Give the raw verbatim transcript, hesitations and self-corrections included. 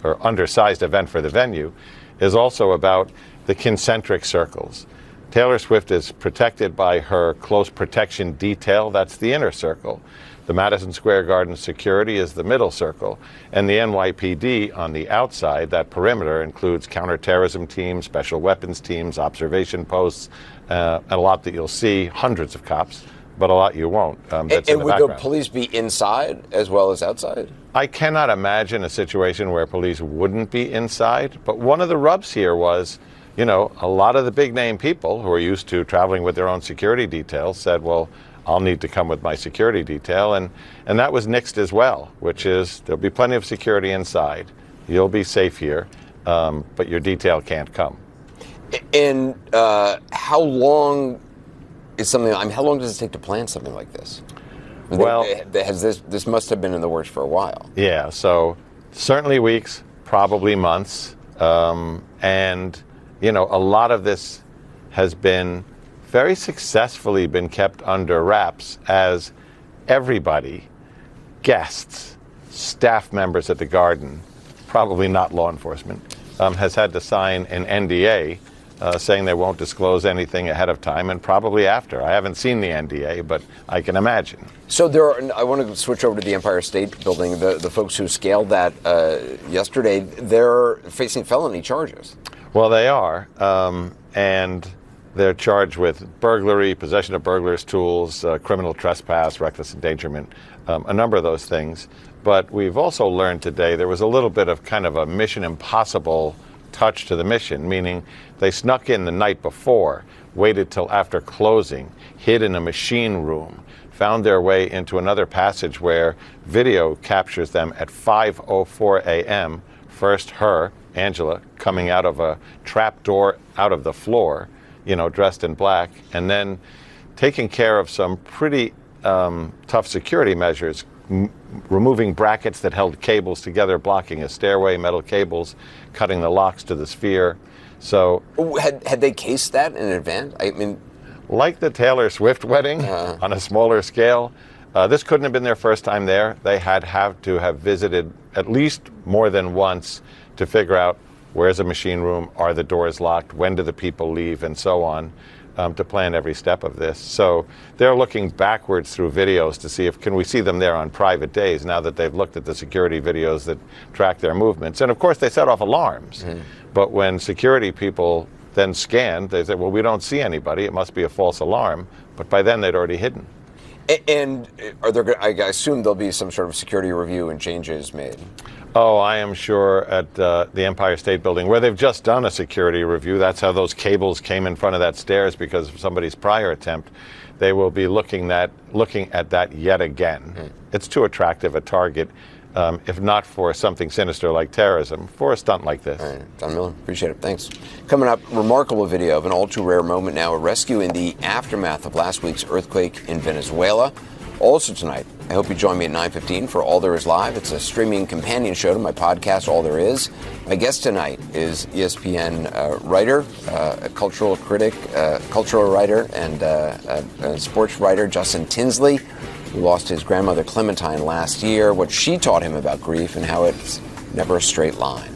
or undersized event for the venue, is also about the concentric circles. Taylor Swift is protected by her close protection detail. That's the inner circle. The Madison Square Garden security is the middle circle. And the N Y P D on the outside, that perimeter, includes counterterrorism teams, special weapons teams, observation posts, uh, and a lot that you'll see, hundreds of cops, but a lot you won't. Um, that's and in the would background. the police be inside as well as outside? I cannot imagine a situation where police wouldn't be inside. But one of the rubs here was, you know, a lot of the big name people who are used to traveling with their own security details said, well, I'll need to come with my security detail. And, and that was nixed as well, which is there'll be plenty of security inside. You'll be safe here, um, but your detail can't come. And uh, how long is something, I mean, how long does it take to plan something like this? Well, has this, this must have been in the works for a while. Yeah, so certainly weeks, probably months. Um, and, you know, a lot of this has been very successfully been kept under wraps as everybody, guests, staff members at the Garden, probably not law enforcement, um, has had to sign an N D A uh, saying they won't disclose anything ahead of time and probably after. I haven't seen the N D A, but I can imagine. So there are, I want to switch over to the Empire State Building. The, the folks who scaled that uh, yesterday, they're facing felony charges. Well, they are. Um, and they're charged with burglary, possession of burglars' tools, uh, criminal trespass, reckless endangerment, um, a number of those things. But we've also learned today there was a little bit of kind of a Mission Impossible touch to the mission, meaning they snuck in the night before, waited till after closing, hid in a machine room, found their way into another passage where video captures them at five oh four a.m. First her, Angela, coming out of a trap door out of the floor, you know, dressed in black, and then taking care of some pretty um, tough security measures, m- removing brackets that held cables together, blocking a stairway, metal cables, cutting the locks to the sphere. So, had had they cased that in advance? I mean, like the Taylor Swift wedding uh, on a smaller scale, uh, this couldn't have been their first time there. They had have to have visited at least more than once to figure out where's a machine room, are the doors locked, when do the people leave, and so on, um, to plan every step of this. So they're looking backwards through videos to see if can we see them there on private days now that they've looked at the security videos that track their movements. And of course they set off alarms. Mm. But when security people then scanned, they said, well, we don't see anybody, it must be a false alarm. But by then they'd already hidden. And are there, I assume there'll be some sort of security review and changes made? Oh, I am sure at uh, the Empire State Building, where they've just done a security review. That's how those cables came in front of that stairs because of somebody's prior attempt. They will be looking at looking at that yet again. Mm. It's too attractive a target, um, if not for something sinister like terrorism, for a stunt like this. All right, Don Miller, appreciate it. Thanks. Coming up, remarkable video of an all too rare moment now, a rescue in the aftermath of last week's earthquake in Venezuela. Also tonight, I hope you join me at nine fifteen for All There Is Live. It's a streaming companion show to my podcast, All There Is. My guest tonight is E S P N uh, writer, uh, a cultural critic, uh, cultural writer, and uh, a, a sports writer, Justin Tinsley, who lost his grandmother Clementine last year, what she taught him about grief and how it's never a straight line.